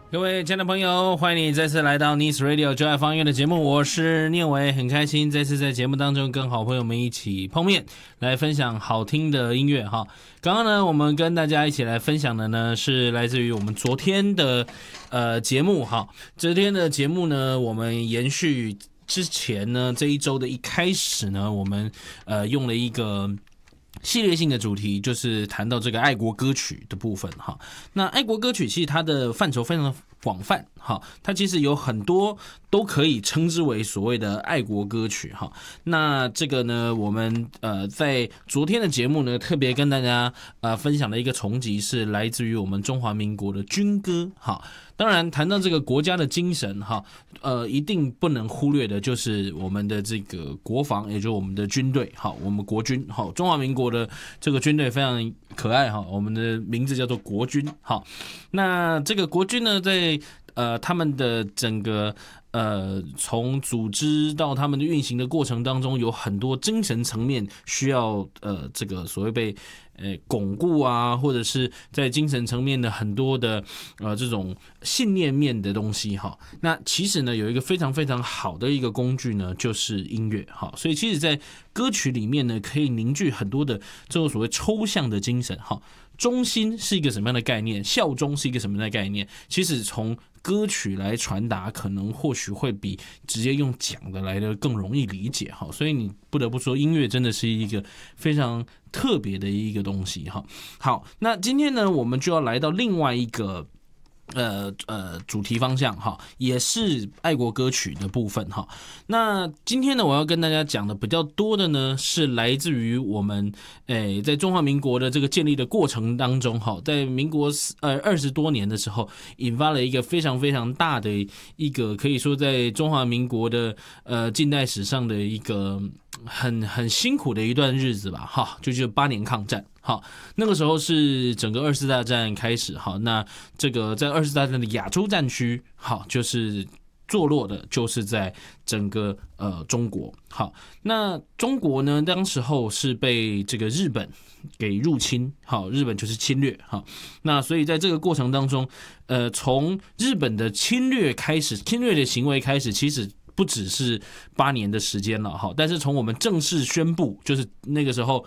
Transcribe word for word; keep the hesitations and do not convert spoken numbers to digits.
各位亲爱的朋友，欢迎你再次来到 Nice Radio 就爱方音乐的节目，我是念伟，很开心这次在节目当中跟好朋友们一起碰面，来分享好听的音乐哈。刚刚呢，我们跟大家一起来分享的呢，是来自于我们昨天的呃节目哈。昨天的节目呢，我们延续之前呢这一周的一开始呢，我们呃用了一个系列性的主题，就是谈到这个爱国歌曲的部分哈。那爱国歌曲其实它的范畴非常广泛哈，它其实有很多都可以称之为所谓的爱国歌曲哈。那这个呢，我们呃在昨天的节目呢，特别跟大家呃分享的一个重集是来自于我们中华民国的军歌哈。当然，谈到这个国家的精神哈，呃，一定不能忽略的就是我们的这个国防，也就是我们的军队哈，我们国军哈，中华民国的这个军队非常可爱哈，我们的名字叫做国军哈。那这个国军呢，在呃他们的整个呃从组织到他们的运行的过程当中，有很多精神层面需要呃这个所谓被呃巩固啊，或者是在精神层面的很多的呃这种信念面的东西哈。那其实呢，有一个非常非常好的一个工具呢，就是音乐哈。所以其实，在歌曲里面呢，可以凝聚很多的这种所谓抽象的精神哈。忠心是一个什么样的概念？效忠是一个什么样的概念？其实从歌曲来传达，可能或许会比直接用讲的来的更容易理解哈。所以你不得不说，音乐真的是一个非常特别的一个东西哈。好，那今天呢，我们就要来到另外一个呃呃主题方向哈，也是爱国歌曲的部分哈。那今天呢，我要跟大家讲的比较多的呢，是来自于我们诶在中华民国的这个建立的过程当中哈，在民国呃二十多年的时候，引发了一个非常非常大的一个可以说在中华民国的呃近代史上的一个很很辛苦的一段日子吧哈，就是八年抗战。好，那个时候是整个二次大战开始，好，那这个在二次大战的亚洲战区，好，就是坐落的就是在整个呃中国，好，那中国呢，当时候是被这个日本给入侵，好，日本就是侵略，好，那所以在这个过程当中，呃，从日本的侵略开始，侵略的行为开始，其实不只是八年的时间了哈，但是从我们正式宣布，就是那个时候